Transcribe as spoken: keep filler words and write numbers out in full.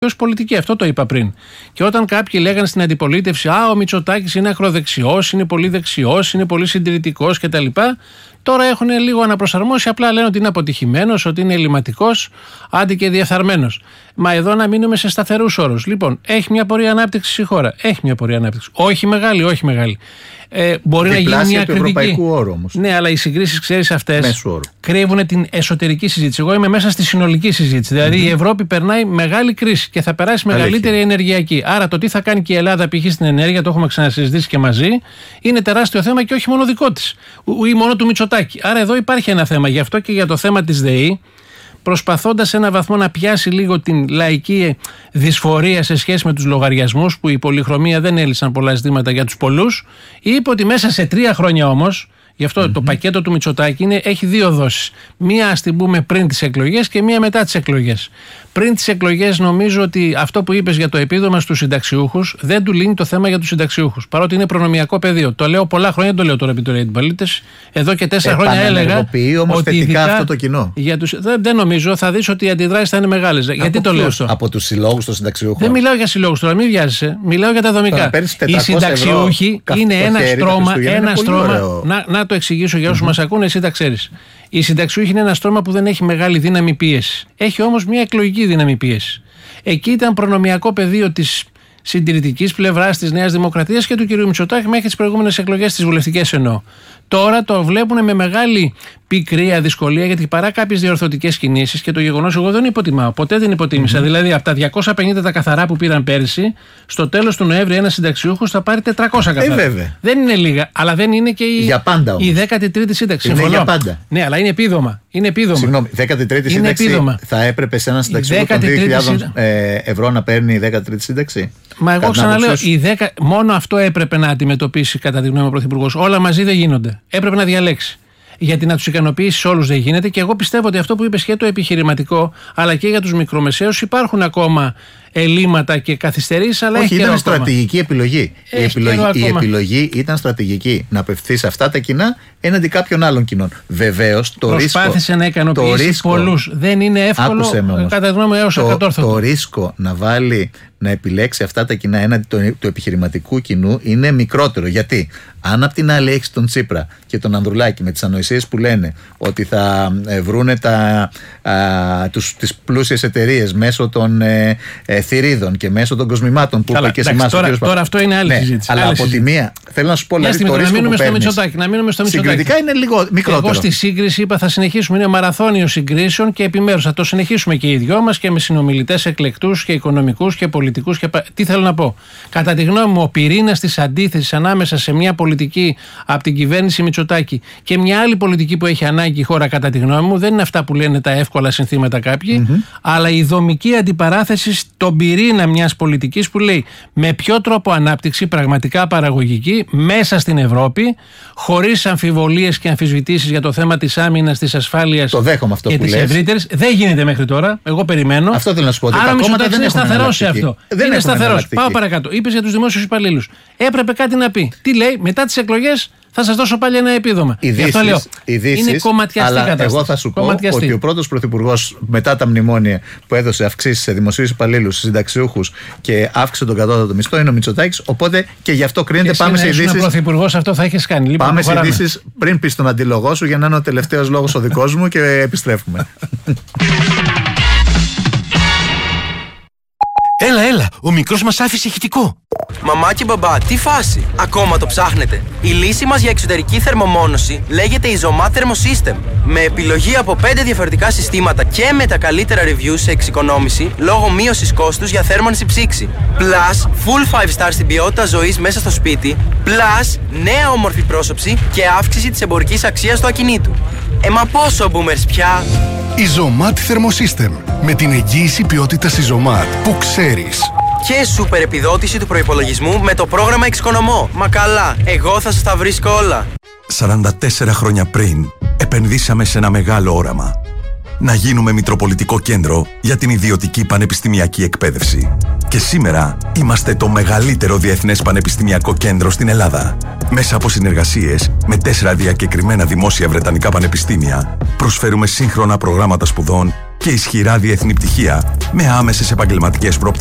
ως πολιτική. Αυτό το είπα πριν. Και όταν κάποιοι λέγανε στην αντιπολίτευση, Α, ο Μητσοτάκης είναι ακροδεξιός, είναι πολύ δεξιός, είναι πολύ συντηρητικός κτλ. Τώρα έχουν λίγο αναπροσαρμόσει, απλά λένε ότι είναι αποτυχημένος, ότι είναι ελληματικός, άντε και διεφθαρμένος. Μα εδώ να μείνουμε σε σταθερούς όρους. Λοιπόν, έχει μια πορεία ανάπτυξης η χώρα. Έχει μια πορεία ανάπτυξης. Όχι μεγάλη, όχι μεγάλη. Ε, μπορεί διπλάσια να γίνει μια κριτική. Ευρωπαϊκού όρου όμως. Ναι, αλλά οι συγκρίσεις, ξέρεις, αυτές κρύβουν την εσωτερική συζήτηση. Εγώ είμαι μέσα στη συνολική συζήτηση. Δηλαδή mm-hmm. η Ευρώπη περνάει μεγάλη κρίση και θα περάσει μεγαλύτερη Αλήθεια. ενεργειακή. Άρα το τι θα κάνει και η Ελλάδα π.χ. στην ενέργεια, το έχουμε ξανασυζητήσει και μαζί, είναι τεράστιο θέμα και όχι μόνο δικό της ή μόνο του Μητσοτάκη. Άρα εδώ υπάρχει ένα θέμα. Γι' αυτό και για το θέμα της ΔΕΗ, προσπαθώντας σε έναν βαθμό να πιάσει λίγο την λαϊκή δυσφορία σε σχέση με τους λογαριασμούς, που η πολυχρωμία δεν έλυσαν πολλά ζητήματα για τους πολλούς, είπε ότι μέσα σε τρία χρόνια όμως, γι' αυτό mm-hmm. το πακέτο του Μητσοτάκη είναι, έχει δύο δόσεις. Μία, ας την πούμε, πριν τις εκλογές και μία μετά τις εκλογές. Πριν τις εκλογές, νομίζω ότι αυτό που είπες για το επίδομα στους συνταξιούχους δεν του λύνει το θέμα για τους συνταξιούχους. Παρότι είναι προνομιακό πεδίο. Το λέω πολλά χρόνια, δεν το λέω τώρα επί τώρα για την πολίτες. Εδώ και τέσσερα χρόνια έλεγα. Όμως ότι θετικά αυτό το κοινό. Για τους, δεν, δεν νομίζω, θα δεις ότι οι αντιδράσεις θα είναι μεγάλες. Από Γιατί το λέω αυτό. Από τους συλλόγους των συνταξιούχων. Δεν μιλάω για συλλόγους τώρα, μην βιάζεσαι. Μιλάω για τα δομικά. Οι συνταξιούχοι είναι ένα στρώμα. Ένα στρώμα να, να το εξηγήσω για όσους mm-hmm. μας ακούνε, εσύ τα ξέρεις. Η συνταξιούχη είναι ένα στρώμα που δεν έχει μεγάλη δύναμη πίεση. Έχει όμως μια εκλογική δύναμη πίεση. Εκεί ήταν προνομιακό πεδίο της συντηρητικής πλευράς της Νέας Δημοκρατίας και του κ. Μητσοτάκη μέχρι τις προηγούμενες εκλογές, τις βουλευτικές εννοώ. Τώρα το βλέπουν με μεγάλη πικρία, δυσκολία, γιατί παρά κάποιες διορθωτικές κινήσεις και το γεγονός, εγώ δεν υποτιμάω, ποτέ δεν υποτίμησα. Mm-hmm. Δηλαδή, από τα διακόσια πενήντα τα καθαρά που πήραν πέρυσι, στο τέλος του Νοέμβρη ένας συνταξιούχος θα πάρει τετρακόσια καθαρά. Ε, δεν είναι λίγα, αλλά δεν είναι και η, για πάντα, η δέκατη τρίτη σύνταξη. Είναι Συμφωνώ. Για πάντα. Ναι, αλλά είναι επίδομα. Είναι επίδομα. Συγγνώμη, δέκατη τρίτη σύνταξη επίδομα. Θα έπρεπε σε έναν συνταξιούχο των δύο χιλιάδες ευρώ να παίρνει η δέκατη τρίτη σύνταξη. Μα εγώ ξαναλέω, η δέκα, μόνο αυτό έπρεπε να αντιμετωπίσει κατά τη γνώμη μου ο Πρωθυπουργός. Όλα μαζί δεν γίνονται. Έπρεπε να διαλέξει. Γιατί να τους ικανοποιήσει όλους δεν γίνεται, και εγώ πιστεύω ότι αυτό που είπες και το επιχειρηματικό, αλλά και για τους μικρομεσαίους, υπάρχουν ακόμα ελλείμματα και καθυστερήσεις, αλλά όχι, έχει ήταν καιρό στρατηγική ακόμα. επιλογή. Η επιλογή, η επιλογή ήταν στρατηγική. Να απευθυνθεί σε αυτά τα κοινά έναντι κάποιων άλλων κοινών. Βεβαίως το ρίσκο. Προσπάθησε να ικανοποιήσει πολλούς. Δεν είναι εύκολο, κατά τη γνώμη μου, έως ακατόρθωτο. Το ρίσκο να βάλει, να επιλέξει αυτά τα κοινά έναντι του, του επιχειρηματικού κοινού είναι μικρότερο. Γιατί αν απ' την άλλη έχεις τον Τσίπρα και τον Ανδρουλάκη με τις ανοησίες που λένε ότι θα ε, βρούνε τα, α, τους, τις πλούσιες εταιρείες μέσω των ε, ε, θηρίδων και μέσω των κοσμημάτων που είπε και σε εμάς. Τώρα, τώρα αυτό είναι άλλη ναι, συζήτηση. Αλλά άλλη από συζήτηση. τη μία, θέλω να σου πω, δηλαδή, το ρίσκο να μείνουμε που στο παίρνεις, Μητσοτάκη. Να μείνουμε στο Μητσοτάκη. Συγκριτικά είναι λίγο μικρότερο. Εγώ στη σύγκριση είπα θα συνεχίσουμε. Είναι μαραθώνιο συγκρίσεων και επιμέρους. Θα το συνεχίσουμε και οι δυο μας και με συνομιλητές εκλεκτούς και οικονομικούς και πολιτικούς. Και... Τι θέλω να πω. Κατά τη γνώμη μου, ο πυρήνας της αντίθεσης ανάμεσα σε μια πολιτική από την κυβέρνηση Μητσοτάκη και μια άλλη πολιτική που έχει ανάγκη η χώρα, κατά τη γνώμη μου, δεν είναι αυτά που λένε τα εύκολα συνθήματα κάποιοι, mm-hmm. αλλά η δομική αντιπαράθεση στον πυρήνα μιας πολιτικής που λέει με ποιο τρόπο ανάπτυξη πραγματικά παραγωγική μέσα στην Ευρώπη, χωρίς αμφιβολίες και αμφισβητήσεις για το θέμα της άμυνας, της ασφάλειας και της ευρύτερης. Δεν γίνεται μέχρι τώρα. Εγώ περιμένω. Αυτό θέλω να σου πω. Άρα ο Μητσοτάκης είναι σταθερός σε αυτό. Δεν είναι σταθερός. Πάω παρακάτω. Είπες για τους δημόσιους υπαλλήλους. Έπρεπε κάτι να πει. Τι λέει, μετά τις εκλογές θα σας δώσω πάλι ένα επίδομα. Ειδήσεις, λέω, ειδήσεις, είναι κομματιαστή αλλά κατάσταση. Εγώ θα σου πω ότι ο πρώτος πρωθυπουργός μετά τα μνημόνια που έδωσε αυξήσεις σε δημοσίους υπαλλήλους, σε συνταξιούχους και αύξησε τον κατώτατο μισθό είναι ο Μητσοτάκης. Οπότε και γι' αυτό κρίνεται. Πάμε σε ειδήσεις. Αν πρωθυπουργός αυτό θα έχεις κάνει. Λοιπόν, πάμε σε ειδήσεις πριν πεις τον αντίλογό σου για να είναι ο τελευταίος λόγος ο δικός μου και επιστρέφουμε. Έλα, έλα, ο μικρός μας άφησε ηχητικό. Μαμά και μπαμπά, τι φάση, ακόμα το ψάχνετε? Η λύση μας για εξωτερική θερμομόνωση λέγεται Isomat Thermosystem. Με επιλογή από πέντε διαφορετικά συστήματα και με τα καλύτερα reviews σε εξοικονόμηση λόγω μείωσης κόστους για θέρμανση ψήξη. Plus, full five star στην ποιότητα ζωής μέσα στο σπίτι. Plus, νέα όμορφη πρόσωψη και αύξηση της εμπορικής αξίας του ακινήτου. Ε, μα πόσο boomers πια! Isomat Thermosystem. Με την εγγύηση ποιότητας Isomat που ξέρεις. Και σούπερ επιδότηση του προϋπολογισμού με το πρόγραμμα Εξοικονομώ. Μα καλά, εγώ θα σας τα βρίσκω όλα. σαράντα τέσσερα χρόνια πριν, επενδύσαμε σε ένα μεγάλο όραμα. Να γίνουμε Μητροπολιτικό Κέντρο για την ιδιωτική πανεπιστημιακή εκπαίδευση. Και σήμερα είμαστε το μεγαλύτερο διεθνές πανεπιστημιακό κέντρο στην Ελλάδα. Μέσα από συνεργασίες με τέσσερα διακεκριμένα δημόσια βρετανικά πανεπιστήμια, προσφέρουμε σύγχρονα προγράμματα σπουδών και ισχυρά διεθνή πτυχία με άμεσες επαγγελματικές προοπτικές.